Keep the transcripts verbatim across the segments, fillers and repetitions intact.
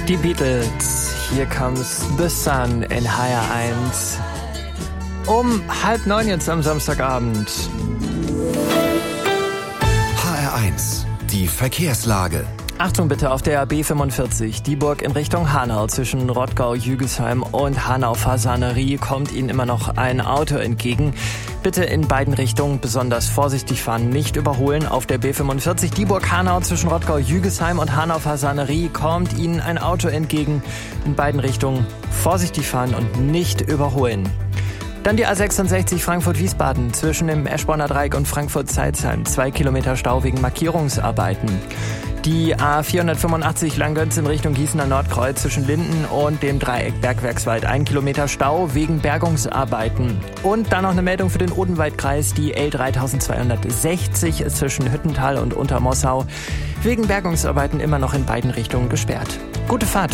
Die Beatles, Here Comes the Sun in H R eins. Um halb neun jetzt am Samstagabend. H R eins, die Verkehrslage. Achtung bitte auf der B fünfundvierzig, Dieburg in Richtung Hanau. Zwischen Rottgau-Jügesheim und Hanau-Fasanerie kommt Ihnen immer noch ein Auto entgegen. Bitte in beiden Richtungen besonders vorsichtig fahren, nicht überholen. Auf der B fünfundvierzig Dieburg-Hanau zwischen Rottgau-Jügesheim und Hanau-Fasanerie kommt Ihnen ein Auto entgegen. In beiden Richtungen vorsichtig fahren und nicht überholen. Dann die A sechsundsechzig Frankfurt-Wiesbaden zwischen dem Eschborner Dreieck und Frankfurt-Zeilsheim. Zwei Kilometer Stau wegen Markierungsarbeiten. Die A vierhundertfünfundachtzig Langgötz in Richtung Gießener Nordkreuz zwischen Linden und dem Dreieck Bergwerkswald. Ein Kilometer Stau wegen Bergungsarbeiten. Und dann noch eine Meldung für den Odenwaldkreis. Die L dreitausendzweihundertsechzig zwischen Hüttental und Untermossau. Wegen Bergungsarbeiten immer noch in beiden Richtungen gesperrt. Gute Fahrt!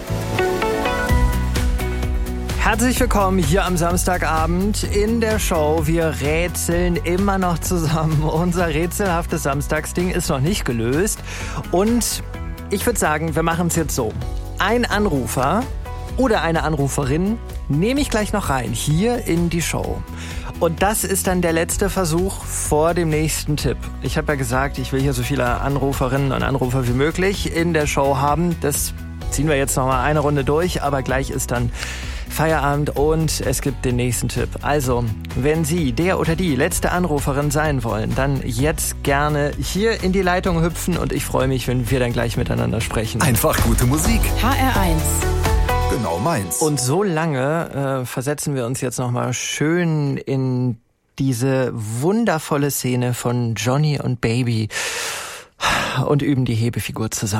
Herzlich willkommen hier am Samstagabend in der Show. Wir rätseln immer noch zusammen. Unser rätselhaftes Samstagsding ist noch nicht gelöst. Und ich würde sagen, wir machen es jetzt so. Ein Anrufer oder eine Anruferin nehme ich gleich noch rein, hier in die Show. Und das ist dann der letzte Versuch vor dem nächsten Tipp. Ich habe ja gesagt, ich will hier so viele Anruferinnen und Anrufer wie möglich in der Show haben. Das ziehen wir jetzt noch mal eine Runde durch, aber gleich ist dann Feierabend und es gibt den nächsten Tipp. Also, wenn Sie der oder die letzte Anruferin sein wollen, dann jetzt gerne hier in die Leitung hüpfen und ich freue mich, wenn wir dann gleich miteinander sprechen. Einfach gute Musik. H R eins. Genau meins. Und so lange äh, versetzen wir uns jetzt nochmal schön in diese wundervolle Szene von Johnny und Baby und üben die Hebefigur zusammen.